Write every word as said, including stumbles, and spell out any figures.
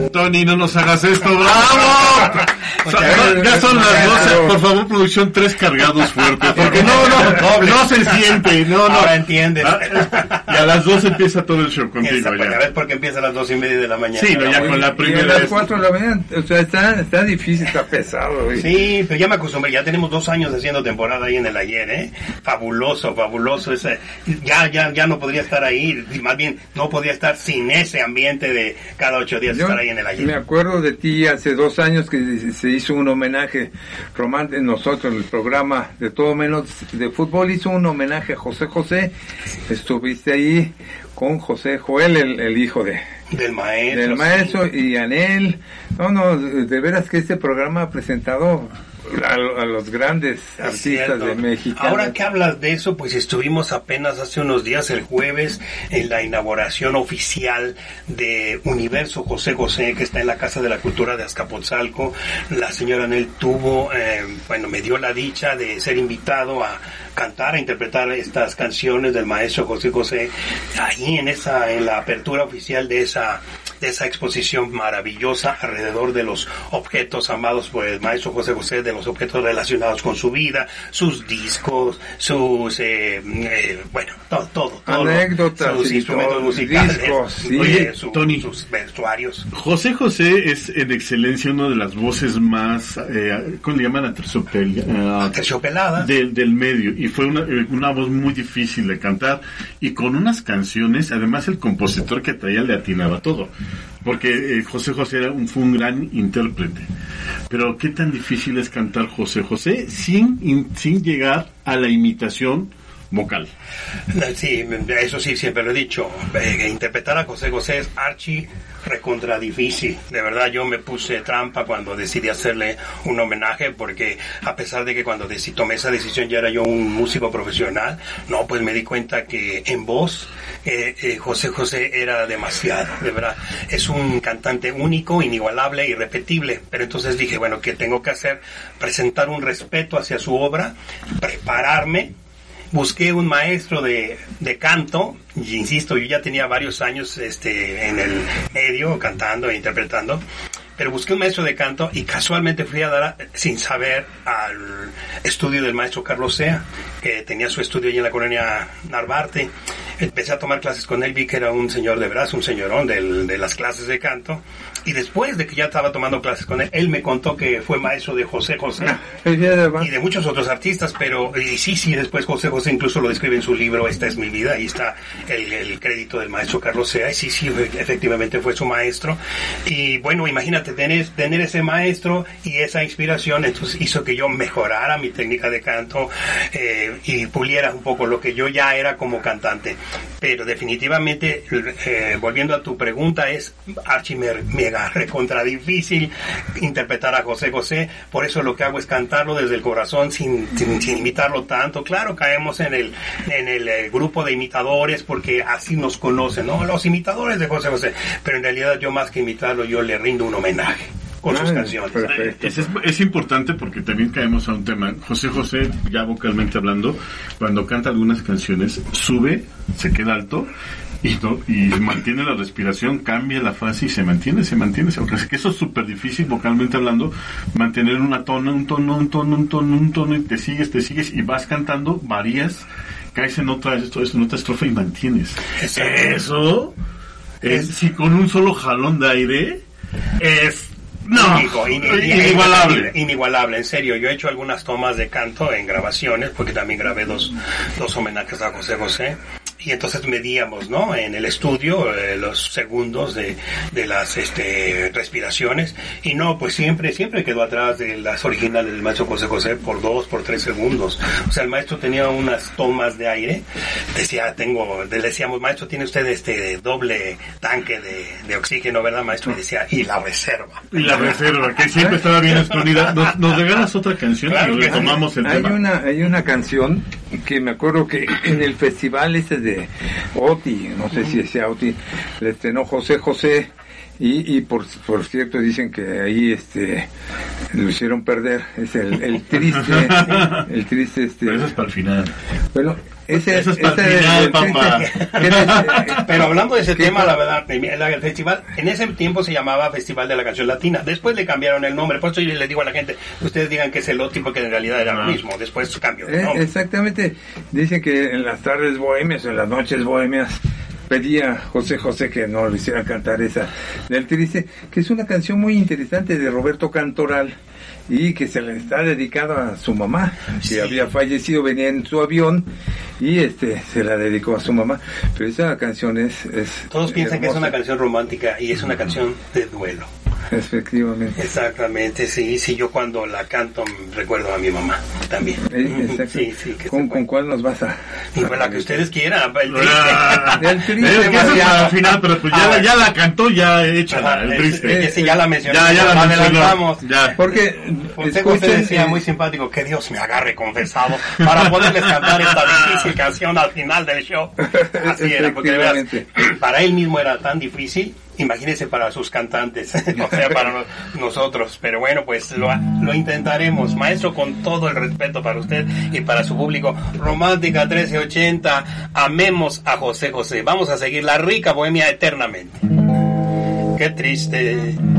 Tony, no nos hagas esto, ¡bravo! Son- ya son las doce, por favor, producción, tres cargados fuertes, porque no, no, no se siente, no, no. Ahora entiendes. Ah, Y a las dos empieza todo el show contigo Esa, pues, ya. ya ves porque empieza a las dos y media de la mañana. Sí, no, ya con la Y a primera las vez. cuatro de la mañana, o sea, está, está difícil, está pesado. Güey. Sí, pero ya me acostumbré, ya tenemos dos años haciendo temporada ahí en el ayer, ¿eh? Fabuloso, fabuloso, ese, ya, ya, ya no podría estar ahí, y más bien, no podría estar sin ese ambiente de cada ocho días Yo estar ahí en el ayer. me acuerdo de ti hace dos años que se hizo un homenaje romántico, nosotros, el programa de Todo Menos de Fútbol hizo un homenaje a José José, estuviste ahí con José Joel, el, el hijo de Del maestro. del sí. maestro y Anel. No, no, de veras que este programa ha presentado a, a los grandes Es artistas cierto. de México. Ahora que hablas de eso, pues estuvimos apenas hace unos días, el jueves, en la inauguración oficial de Universo José José, que está en la Casa de la Cultura de Azcapotzalco. La señora Anel tuvo, eh, bueno, me dio la dicha de ser invitado a cantar, a interpretar estas canciones del maestro José José, ahí en esa, en la apertura oficial de esa de esa exposición maravillosa alrededor de los objetos amados por el maestro José José, de los objetos relacionados con su vida, sus discos, sus, eh, eh, bueno, todo, todo, todo Anécdotas, sus y instrumentos todo, musicales, discos, sí. Oye, su- Tony. sus vestuarios. José José es en excelencia una de las voces más, eh, ¿cómo le llaman? Aterciopel- eh, Aterciopelada. del, del medio, y fue una, eh, una voz muy difícil de cantar, y con unas canciones, además el compositor que traía le atinaba todo, porque eh, José José era un, fue un gran intérprete. Pero qué tan difícil es cantar José José sin, in- sin llegar a la imitación vocal. Sí, eso sí, siempre lo he dicho. Eh, interpretar a José José es archi recontra difícil. De verdad, yo me puse trampa cuando decidí hacerle un homenaje, porque a pesar de que cuando decidí, tomé esa decisión ya era yo un músico profesional, no, pues me di cuenta que en voz eh, eh, José José era demasiado, de verdad. Es un cantante único, inigualable, irrepetible. Pero entonces dije, bueno, ¿qué tengo que hacer? Presentar un respeto hacia su obra, prepararme. Busqué un maestro de, de canto, y insisto, yo ya tenía varios años este, en el medio, cantando e interpretando, pero busqué un maestro de canto y casualmente fui a dar, sin saber, al estudio del maestro Carlos Sea, que tenía su estudio allí en la colonia Narvarte. Empecé a tomar clases con él, vi que era un señor de veras, un señorón del, de las clases de canto, y después de que ya estaba tomando clases con él, él me contó que fue maestro de José José y de muchos otros artistas, pero y sí, sí, después José José incluso lo describe en su libro Esta es mi vida, ahí está el, el crédito del maestro Carlos Sea, y sí, sí, efectivamente fue su maestro, y bueno, imagínate, tener, tener ese maestro y esa inspiración, entonces hizo que yo mejorara mi técnica de canto eh, y puliera un poco lo que yo ya era como cantante. Pero definitivamente, eh, volviendo a tu pregunta, es archi mega recontra difícil interpretar a José José. Por eso lo que hago es cantarlo desde el corazón, sin, sin, sin imitarlo tanto. Claro, caemos en el en el eh, grupo de imitadores, porque así nos conocen, ¿no? Los imitadores de José José. Pero en realidad yo, más que imitarlo, yo le rindo un homenaje con sus Ay, canciones. perfecto. Es, es, es importante porque también caemos a un tema. José José, ya vocalmente hablando, cuando canta algunas canciones, sube, se queda alto y, no, y mantiene la respiración, cambia la fase y se mantiene, se mantiene. O sea, que eso es súper difícil vocalmente hablando, mantener una tono, un tono, un tono, un tono, un tono, y te sigues, te sigues y vas cantando, varías, caes en otra, esto es en otra estrofa y mantienes. Eso. Eso, es, si con un solo jalón de aire, es... No, Único, in- in- inigualable. Inigualable, en serio. Yo he hecho algunas tomas de canto en grabaciones, porque también grabé dos, dos homenajes a José José. Y entonces medíamos, ¿no? En el estudio, eh, los segundos de, de las este, respiraciones. Y no, pues siempre, siempre quedó atrás de las originales del maestro José José por dos, por tres segundos. O sea, el maestro tenía unas tomas de aire. Decía, tengo, le decíamos, maestro, tiene usted este doble tanque de, de oxígeno, ¿verdad, maestro? Y decía, y la reserva. Y la reserva, que siempre estaba bien escondida. ¿Nos, nos regalas otra canción? Claro y que retomamos el Hay tema. una, hay una canción que me acuerdo que en el festival ese de Oti, no sé si sea Oti, le estrenó José José, y, y por, por cierto dicen que ahí este lo hicieron perder, es el, el triste, el triste este. Pero eso es para el final. Bueno, Ese, Eso es para ese el final, el papá. triste. ¿Qué es? Pero hablando de ese ¿Qué tema, pa- la verdad, el festival, en ese tiempo se llamaba Festival de la Canción Latina. Después le cambiaron el nombre. Por eso yo le digo a la gente, ustedes digan que es el ótipo, que en realidad era Ah. lo mismo. Después cambió de Eh, nombre. exactamente. Dicen que en las tardes bohemias o en las noches bohemias pedía a José José que no le hicieran cantar esa del Triste, que es una canción muy interesante de Roberto Cantoral y que se le está dedicada a su mamá, que Sí. había fallecido, venía en su avión y este se la dedicó a su mamá. Pero esa canción es... es Todos piensan que es hermosa. una canción romántica y es una canción de duelo. Efectivamente. Exactamente, sí, sí, yo cuando la canto recuerdo a mi mamá también. Eh, exacto. Sí, sí, que ¿Con, se ¿Con cuál nos vas a...? Y pues la que ustedes quieran, el Ah, El triste, es que eso es ya. para el final, pero pues ya, Ah, la- ya la cantó, ya hecha, Ajá, el es- triste. es que ya la mencioné, Ya, ya la mencionó. adelantamos. Ya. Porque, José José escuchen, decía eh, muy simpático, que Dios me agarre confesado para poderles cantar esta difícil canción al final del show. Así era, porque de veras, Efectivamente. para él mismo era tan difícil, imagínese para sus cantantes, o sea, para no- nosotros. Pero bueno, pues lo, lo intentaremos. Maestro, con todo el respeto para usted y para su público. Romántica trece ochenta, amemos a José José. Vamos a seguir la rica bohemia eternamente. Qué triste